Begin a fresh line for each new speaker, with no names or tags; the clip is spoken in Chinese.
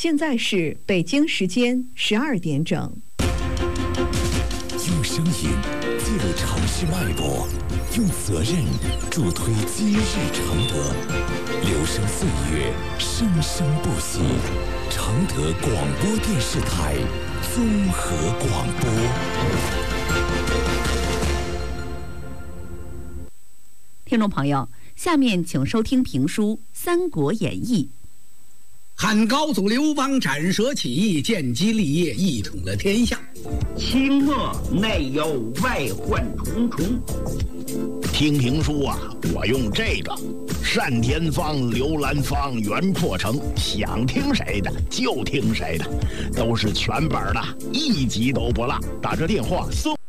现在是北京时间12点整。
用声音记录城市脉搏，用责任助推今日承德。留声岁月，生生不息。承德广播电视台综合广播。
听众朋友，下面请收听评书《三国演义》。
汉高祖刘邦斩蛇起义，建基立业，一统了天下。
清末内有外患重重。
听评书啊，我用这个单田芳、刘兰芳、袁阔成，想听谁的就听谁的，都是全本的，一集都不落。打这电话送。